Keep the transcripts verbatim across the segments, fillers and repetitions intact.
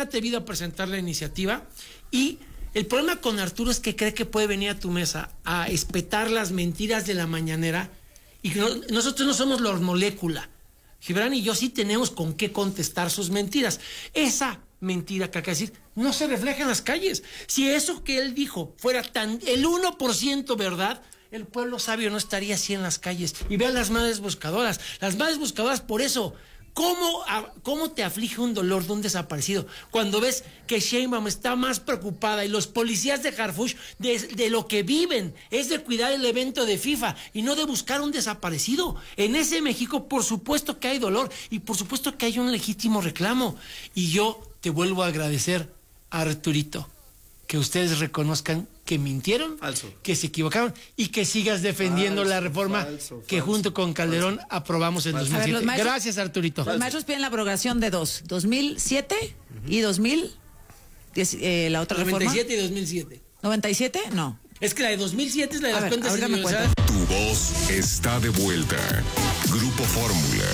atrevido a presentar la iniciativa y el problema con Arturo es que cree que puede venir a tu mesa a espetar las mentiras de la mañanera y que no, nosotros no somos los molécula. Gibran y yo sí tenemos con qué contestar sus mentiras. Esa mentira que acaba de decir no se refleja en las calles. Si eso que él dijo fuera tan el uno por ciento verdad, el pueblo sabio no estaría así en las calles. Y vean las madres buscadoras. Las madres buscadoras, por eso, ¿cómo, cómo te aflige un dolor de un desaparecido? Cuando ves que Sheinbaum está más preocupada y los policías de Harfuch de, de lo que viven es de cuidar el evento de FIFA y no de buscar un desaparecido. En ese México, por supuesto que hay dolor y por supuesto que hay un legítimo reclamo. Y yo te vuelvo a agradecer, Arturito, que ustedes reconozcan que mintieron, falso, que se equivocaron y que sigas defendiendo falso, la reforma falso, que falso, junto con Calderón falso. aprobamos en falso. dos mil siete. Ver, maestros, gracias, Arturito. Los falso. maestros piden la abrogación de dos, dos mil siete uh-huh. y dos mil, eh, la otra noventa y siete reforma. y dos mil siete. ¿noventa y siete? No. Es que la de dos mil siete es la de a las ver, cuentas individualizadas. Tu voz está de vuelta. Grupo Fórmula.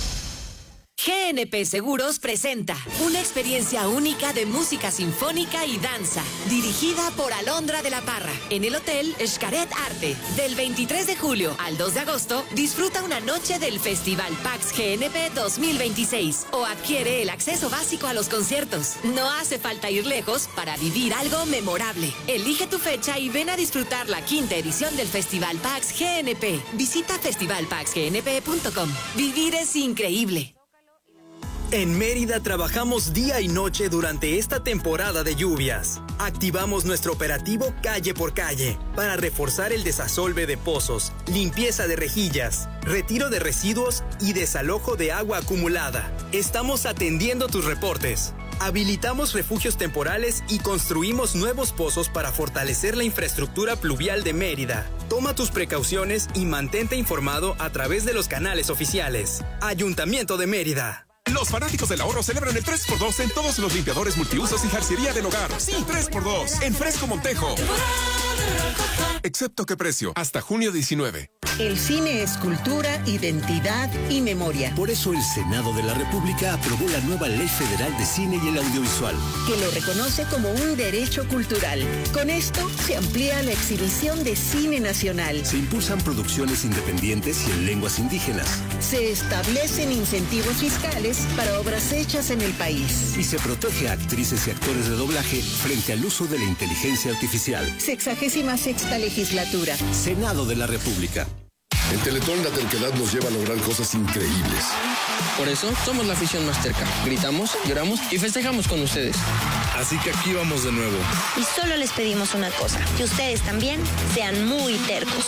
G N P Seguros presenta una experiencia única de música sinfónica y danza, dirigida por Alondra de la Parra, en el Hotel Xcaret Arte. Del veintitrés de julio al dos de agosto, disfruta una noche del Festival Pax G N P dos mil veintiséis o adquiere el acceso básico a los conciertos. No hace falta ir lejos para vivir algo memorable. Elige tu fecha y ven a disfrutar la quinta edición del Festival Pax G N P. Visita festival pax g n p punto com. Vivir es increíble. En Mérida trabajamos día y noche durante esta temporada de lluvias. Activamos nuestro operativo calle por calle para reforzar el desasolve de pozos, limpieza de rejillas, retiro de residuos y desalojo de agua acumulada. Estamos atendiendo tus reportes. Habilitamos refugios temporales y construimos nuevos pozos para fortalecer la infraestructura pluvial de Mérida. Toma tus precauciones y mantente informado a través de los canales oficiales. Ayuntamiento de Mérida. Los fanáticos del ahorro celebran el tres por dos en todos los limpiadores multiusos y jarciería del hogar. Sí, tres por dos en Fresco Montejo. Excepto qué precio, hasta junio diecinueve. El cine es cultura, identidad y memoria. Por eso el Senado de la República aprobó la nueva Ley Federal de Cine y el Audiovisual, que lo reconoce como un derecho cultural. Con esto se amplía la exhibición de cine nacional. Se impulsan producciones independientes y en lenguas indígenas. Se establecen incentivos fiscales para obras hechas en el país. Y se protege a actrices y actores de doblaje frente al uso de la inteligencia artificial. Sexagésima sexta legislatura. Senado de la República. En Teletón la terquedad nos lleva a lograr cosas increíbles. Por eso somos la afición más terca. Gritamos, lloramos y festejamos con ustedes. Así que aquí vamos de nuevo. Y solo les pedimos una cosa, que ustedes también sean muy tercos.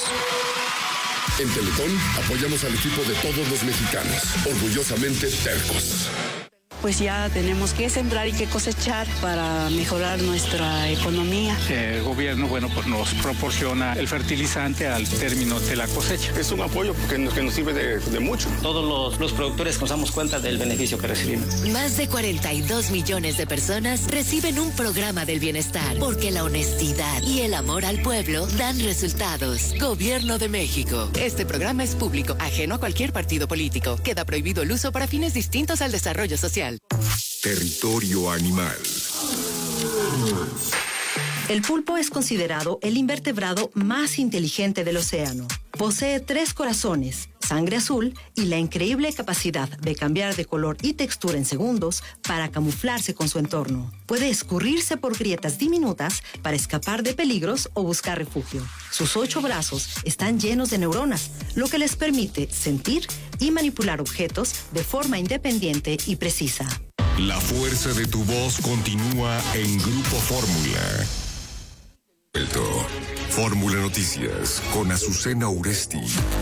En Teletón apoyamos al equipo de todos los mexicanos, orgullosamente tercos. Pues ya tenemos que sembrar y que cosechar para mejorar nuestra economía. El gobierno, bueno, pues nos proporciona el fertilizante al término de la cosecha. Es un apoyo porque nos, que nos sirve de, de mucho. Todos los, los productores nos damos cuenta del beneficio que recibimos. Más de cuarenta y dos millones de personas reciben un programa del bienestar, porque la honestidad y el amor al pueblo dan resultados. Gobierno de México. Este programa es público, ajeno a cualquier partido político. Queda prohibido el uso para fines distintos al desarrollo social. Territorio animal. El pulpo es considerado el invertebrado más inteligente del océano. Posee tres corazones, sangre azul y la increíble capacidad de cambiar de color y textura en segundos para camuflarse con su entorno. Puede escurrirse por grietas diminutas para escapar de peligros o buscar refugio. Sus ocho brazos están llenos de neuronas, lo que les permite sentir y manipular objetos de forma independiente y precisa. La fuerza de tu voz continúa en Grupo Fórmula. Fórmula Noticias con Azucena Uresti.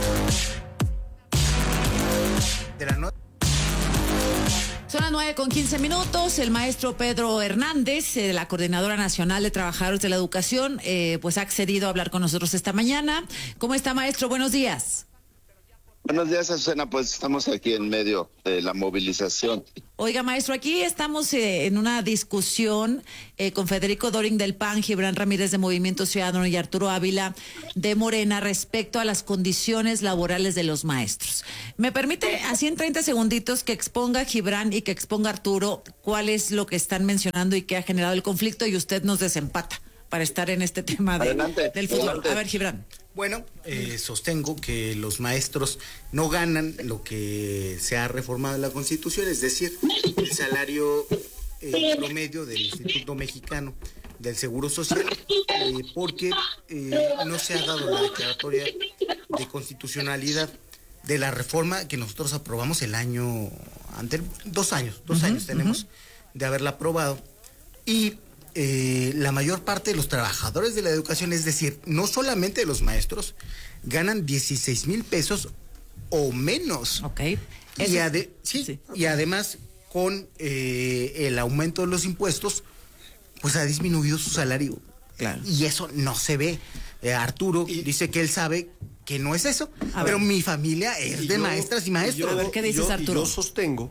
Son las nueve con quince minutos. El maestro Pedro Hernández, de la Coordinadora Nacional de Trabajadores de la Educación, eh, pues ha accedido a hablar con nosotros esta mañana. ¿Cómo está, maestro? Buenos días. Buenos días, Azucena. Pues estamos aquí en medio de la movilización. Oiga, maestro, aquí estamos eh, en una discusión eh, con Federico Doring del P A N, Gibran Ramírez de Movimiento Ciudadano y Arturo Ávila de Morena respecto a las condiciones laborales de los maestros. ¿Me permite, así en treinta segunditos, que exponga Gibran y que exponga Arturo cuál es lo que están mencionando y qué ha generado el conflicto y usted nos desempata para estar en este tema de, adelante, del futuro? Adelante. A ver, Gibran. Bueno, eh, sostengo que los maestros no ganan lo que se ha reformado en la Constitución, es decir, el salario eh, promedio del Instituto Mexicano del Seguro Social, eh, porque eh, no se ha dado la declaratoria de constitucionalidad de la reforma que nosotros aprobamos el año anterior, dos años, dos uh-huh, años tenemos uh-huh. de haberla aprobado, y Eh, la mayor parte de los trabajadores de la educación, es decir, no solamente de los maestros, ganan dieciséis mil pesos o menos. Ok. Y, ade- sí, sí. y además, con eh, el aumento de los impuestos, pues ha disminuido su salario. Claro. Y eso no se ve. Eh, Arturo y, dice que él sabe que no es eso, pero ver. mi familia es de yo, maestras y maestros. Yo, a ver, ¿qué dices, yo, Arturo? Yo sostengo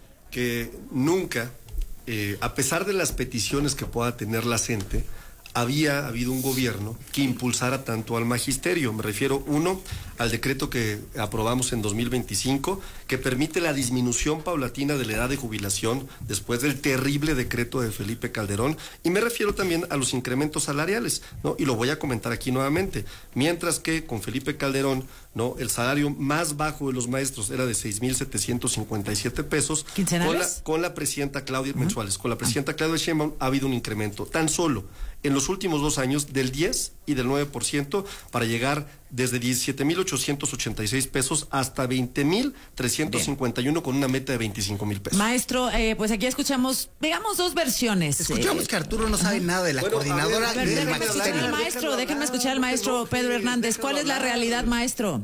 que nunca... Eh, a pesar de las peticiones que pueda tener la gente, había habido un gobierno que impulsara tanto al magisterio. Me refiero, uno, al decreto que aprobamos en dos mil veinticinco, que permite la disminución paulatina de la edad de jubilación después del terrible decreto de Felipe Calderón, y me refiero también a los incrementos salariales, ¿no? Y lo voy a comentar aquí nuevamente. Mientras que con Felipe Calderón, ¿no?, el salario más bajo de los maestros era de seis mil setecientos cincuenta y siete pesos. ¿Quincenales? Con la, con la presidenta Claudia, uh-huh. mensuales, con la presidenta Claudia Sheinbaum ha habido un incremento tan solo en los últimos dos años del diez y del nueve por ciento, para llegar desde diecisiete mil ochocientos ochenta y seis pesos hasta veinte mil trescientos cincuenta y uno, con una meta de veinticinco mil pesos. Maestro, eh, pues aquí escuchamos, digamos, dos versiones. Escuchamos eh, que Arturo no sabe uh-huh. nada de la bueno, coordinadora. A ver, déjenme escuchar al maestro, déjenme escuchar al maestro Pedro Hernández. ¿Cuál es la realidad, maestro?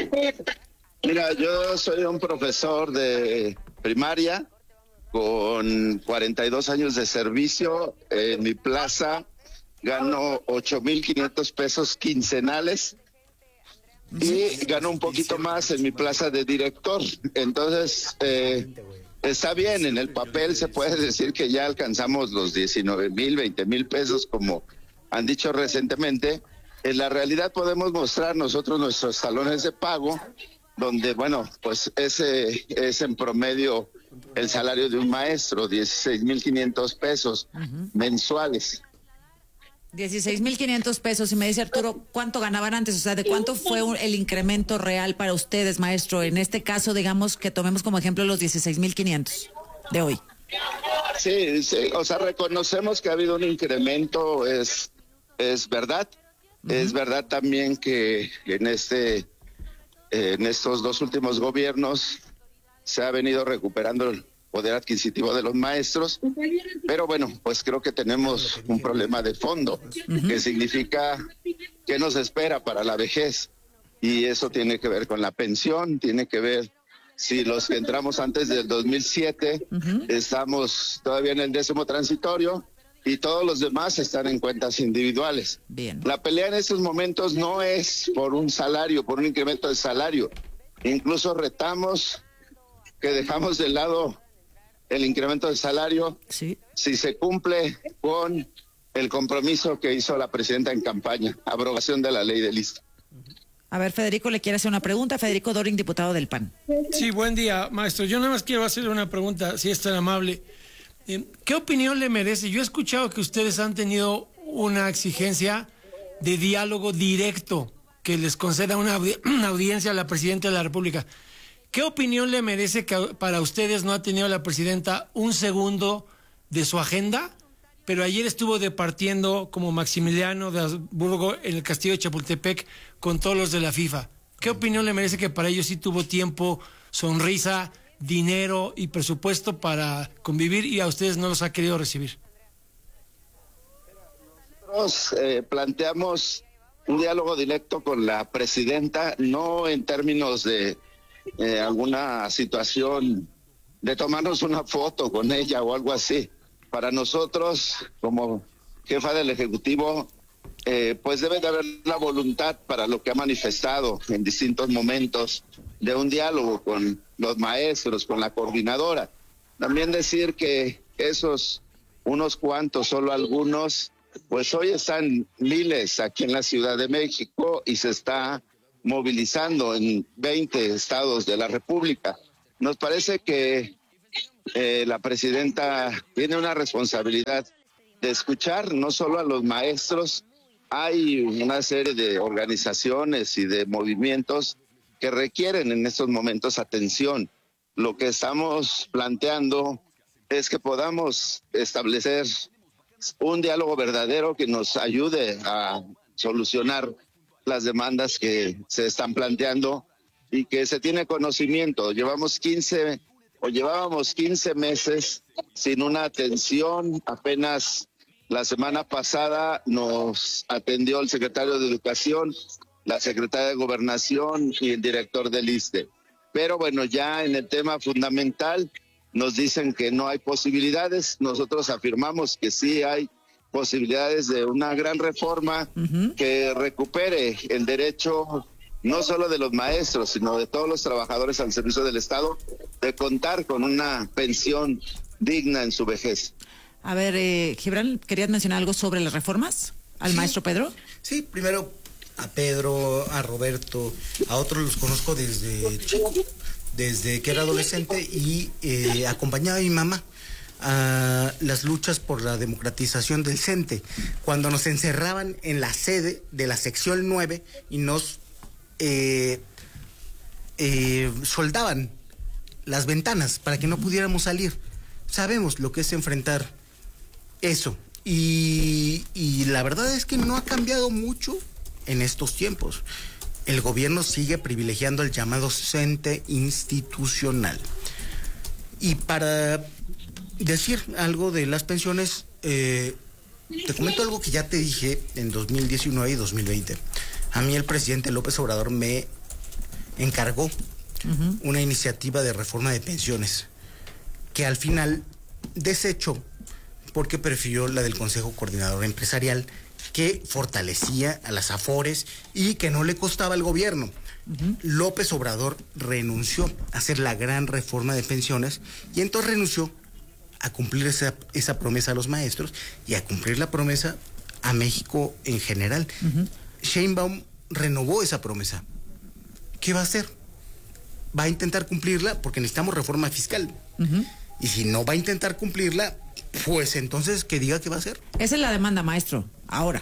Mira, yo soy un profesor de primaria con cuarenta y dos años de servicio. En mi plaza gano ocho mil quinientos pesos quincenales y gano un poquito más en mi plaza de director. Entonces, eh, está bien, en el papel se puede decir que ya alcanzamos los diecinueve mil, veinte mil pesos, como han dicho recientemente. En la realidad podemos mostrar nosotros nuestros talones de pago, donde, bueno, pues ese es en promedio el salario de un maestro, dieciséis mil quinientos pesos uh-huh. mensuales. dieciséis mil quinientos pesos. Y me dice Arturo, ¿cuánto ganaban antes? O sea, ¿de cuánto fue un, el incremento real para ustedes, maestro? En este caso, digamos que tomemos como ejemplo los dieciséis mil quinientos de hoy. Sí, sí, o sea, reconocemos que ha habido un incremento, es, es verdad. Uh-huh. Es verdad también que en este, en estos dos últimos gobiernos se ha venido recuperando el poder adquisitivo de los maestros, pero bueno, pues creo que tenemos un problema de fondo, uh-huh. que significa qué nos espera para la vejez, y eso tiene que ver con la pensión, tiene que ver si los que entramos antes del dos mil siete uh-huh. estamos todavía en el décimo transitorio y todos los demás están en cuentas individuales. Bien. La pelea en estos momentos no es por un salario, por un incremento de salario, incluso retamos que dejamos de lado el incremento de salario sí. si se cumple con el compromiso que hizo la presidenta en campaña, abrogación de la ley de lista. A ver, Federico le quiere hacer una pregunta. Federico Doring, diputado del P A N. Sí, buen día, maestro. Yo nada más quiero hacerle una pregunta, si es tan amable. Eh, ¿Qué opinión le merece? Yo he escuchado que ustedes han tenido una exigencia de diálogo directo, que les conceda una, una audiencia a la presidenta de la República. ¿Qué opinión le merece que para ustedes no ha tenido la presidenta un segundo de su agenda? Pero ayer estuvo departiendo como Maximiliano de Habsburgo en el castillo de Chapultepec con todos los de la FIFA. ¿Qué opinión le merece que para ellos sí tuvo tiempo, sonrisa, dinero y presupuesto para convivir y a ustedes no los ha querido recibir? Nosotros eh, planteamos un diálogo directo con la presidenta, no en términos de eh, alguna situación de tomarnos una foto con ella o algo así. Para nosotros, como jefa del Ejecutivo, eh, pues debe de haber la voluntad para lo que ha manifestado en distintos momentos de un diálogo con los maestros, con la coordinadora. También decir que esos unos cuantos, solo algunos, pues hoy están miles aquí en la Ciudad de México y se está movilizando en veinte estados de la República. Nos parece que eh, la presidenta tiene una responsabilidad de escuchar no solo a los maestros. Hay una serie de organizaciones y de movimientos que requieren en estos momentos atención. Lo que estamos planteando es que podamos establecer un diálogo verdadero que nos ayude a solucionar las demandas que se están planteando y que se tiene conocimiento. Llevamos quince o llevábamos quince meses sin una atención. Apenas la semana pasada nos atendió el secretario de Educación, la secretaria de Gobernación y el director del ISSSTE. Pero bueno, ya en el tema fundamental nos dicen que no hay posibilidades. Nosotros afirmamos que sí hay posibilidades de una gran reforma uh-huh. que recupere el derecho no solo de los maestros, sino de todos los trabajadores al servicio del Estado, de contar con una pensión digna en su vejez. A ver, eh, Gibran, ¿querías mencionar algo sobre las reformas al sí. maestro Pedro? Sí, primero a Pedro, a Roberto, a otros los conozco desde chico, desde que era adolescente y eh, acompañaba a mi mamá a las luchas por la democratización del CENTE, cuando nos encerraban en la sede de la sección nueve y nos eh, eh, soldaban las ventanas para que no pudiéramos salir. Sabemos lo que es enfrentar eso y, y la verdad es que no ha cambiado mucho en estos tiempos. El gobierno sigue privilegiando el llamado CENTE institucional. Y para decir algo de las pensiones, eh, te comento algo que ya te dije en dos mil diecinueve y dos mil veinte. A mí el presidente López Obrador me encargó uh-huh. una iniciativa de reforma de pensiones que al final desechó porque prefirió la del Consejo Coordinador Empresarial, que fortalecía a las AFORES y que no le costaba al gobierno. Uh-huh. López Obrador renunció a hacer la gran reforma de pensiones y entonces renunció a cumplir esa, esa promesa a los maestros y a cumplir la promesa a México en general. Uh-huh. Sheinbaum renovó esa promesa. ¿Qué va a hacer? Va a intentar cumplirla porque necesitamos reforma fiscal. Uh-huh. Y si no va a intentar cumplirla, pues entonces que diga qué va a hacer. Esa es la demanda, maestro, ahora.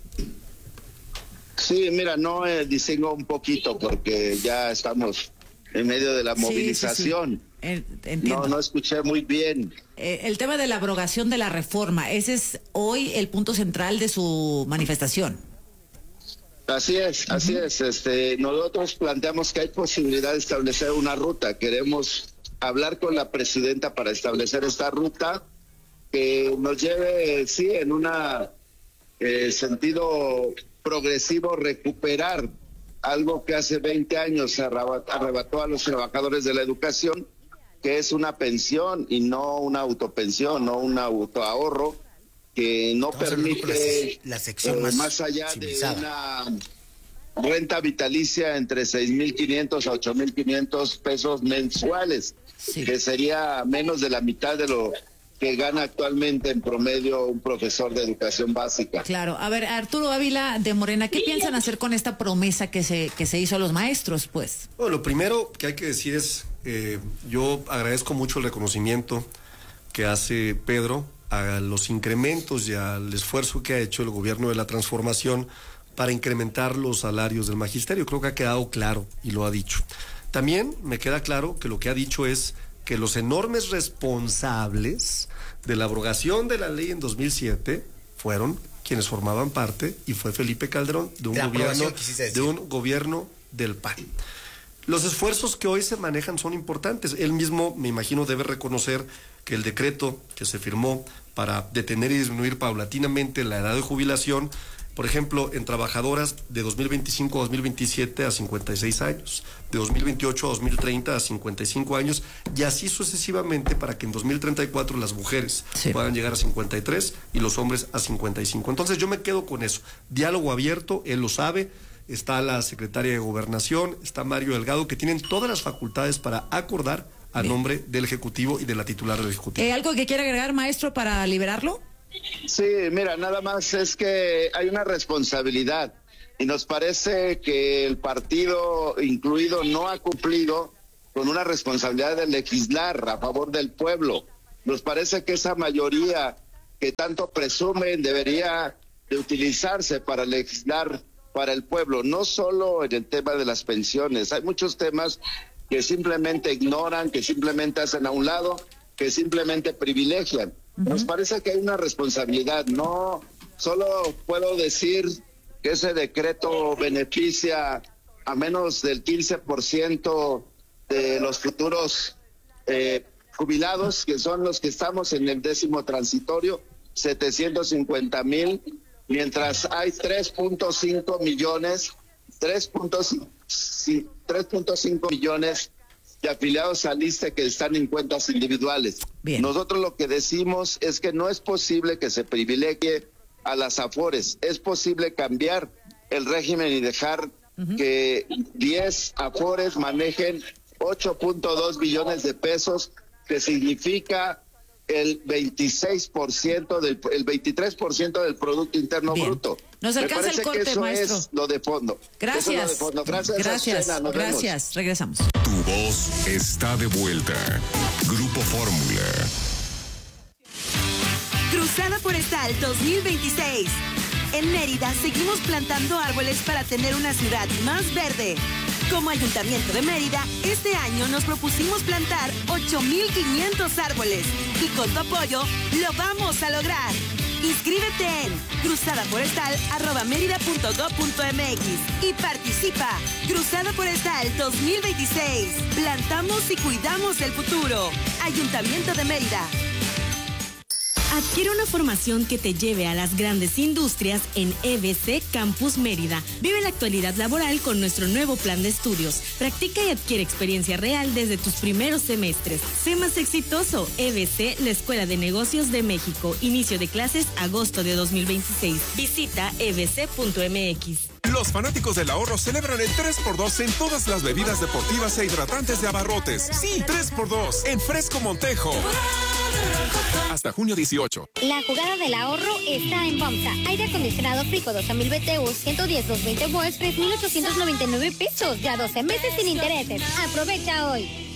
Sí, mira, no eh, distingo un poquito porque ya estamos en medio de la sí, movilización. Sí, sí. No, no escuché muy bien. Eh, el tema de la abrogación de la reforma, ese es hoy el punto central de su manifestación. Así es, uh-huh. así es. Este, nosotros planteamos que hay posibilidad de establecer una ruta. Queremos hablar con la presidenta para establecer esta ruta que nos lleve, sí, en un eh, sentido progresivo, recuperar algo que hace veinte años se arrebató a los trabajadores de la educación, que es una pensión y no una autopensión, no un autoahorro, que no Estamos permite la, la sección más, más allá civilizada. De una renta vitalicia entre seis mil quinientos a ocho mil quinientos pesos mensuales, sí. que sería menos de la mitad de lo que gana actualmente en promedio un profesor de educación básica. Claro. A ver, Arturo Ávila de Morena, ¿qué piensan hacer con esta promesa que se que se hizo a los maestros, pues? Bueno, lo primero que hay que decir es, eh, yo agradezco mucho el reconocimiento que hace Pedro a los incrementos y al esfuerzo que ha hecho el gobierno de la transformación para incrementar los salarios del magisterio. Creo que ha quedado claro y lo ha dicho. También me queda claro que lo que ha dicho es que los enormes responsables de la abrogación de la ley en dos mil siete fueron quienes formaban parte, y fue Felipe Calderón, de un gobierno de un gobierno del P A N. Los esfuerzos que hoy se manejan son importantes. Él mismo, me imagino, debe reconocer que el decreto que se firmó para detener y disminuir paulatinamente la edad de jubilación, Por ejemplo, en trabajadoras de dos mil veinticinco a dos mil veintisiete a cincuenta y seis años, de dos mil veintiocho a dos mil treinta a cincuenta y cinco años, y así sucesivamente para que en dos mil treinta y cuatro las mujeres sí. puedan llegar a cincuenta y tres y los hombres a cincuenta y cinco. Entonces yo me quedo con eso. Diálogo abierto, él lo sabe. Está la secretaria de Gobernación, está Mario Delgado, que tienen todas las facultades para acordar a Bien. nombre del Ejecutivo y de la titular del Ejecutivo. ¿Eh, ¿Algo que quiera agregar, maestro, para liberarlo? Sí, mira, nada más es que hay una responsabilidad y nos parece que el partido incluido no ha cumplido con una responsabilidad de legislar a favor del pueblo. Nos parece que esa mayoría que tanto presumen debería de utilizarse para legislar para el pueblo, no solo en el tema de las pensiones. Hay muchos temas que simplemente ignoran, que simplemente hacen a un lado, que simplemente privilegian. Uh-huh. Nos parece que hay una responsabilidad. No solo puedo decir que ese decreto beneficia a menos del quince por ciento de los futuros eh, jubilados, que son los que estamos en el décimo transitorio, setecientos cincuenta mil, mientras hay tres punto cinco millones, tres punto cinco millones de afiliados al I S S S T E que están en cuentas individuales. Bien. Nosotros lo que decimos es que no es posible que se privilegie a las AFORES, es posible cambiar el régimen y dejar uh-huh. que diez AFORES manejen ocho punto dos billones de pesos, que significa el veintiséis por ciento del el veintitrés por ciento del Producto Interno Bien. Bruto. Nos alcanza el corte, que eso maestro. Es lo de fondo. Gracias. Eso es lo de fondo. Gracias. Gracias. Azucena. Nos Gracias. vemos. Regresamos. Tu voz está de vuelta. Grupo Fórmula. Cruzada Forestal dos mil veintiséis. En Mérida seguimos plantando árboles para tener una ciudad más verde. Como Ayuntamiento de Mérida, este año nos propusimos plantar ocho mil quinientos árboles y con tu apoyo lo vamos a lograr. Inscríbete en cruzadaforestal arroba mérida punto gob punto mx y participa. Cruzada Forestal dos mil veintiséis. Plantamos y cuidamos el futuro. Ayuntamiento de Mérida. Adquiere una formación que te lleve a las grandes industrias en E B C Campus Mérida. Vive la actualidad laboral con nuestro nuevo plan de estudios. Practica y adquiere experiencia real desde tus primeros semestres. Sé más exitoso. E B C, la Escuela de Negocios de México. Inicio de clases agosto de dos mil veintiséis. Visita e b c punto m x. Los fanáticos del ahorro celebran el tres por dos en todas las bebidas deportivas e hidratantes de Abarrotes. Sí, tres por dos en Fresco Montejo. Hasta junio dieciocho. La jugada del ahorro está en FAMSA. Aire acondicionado Frico dos mil B T U, ciento diez, doscientos veinte volts, tres mil ochocientos noventa y nueve pesos. Ya doce meses sin intereses. Aprovecha hoy.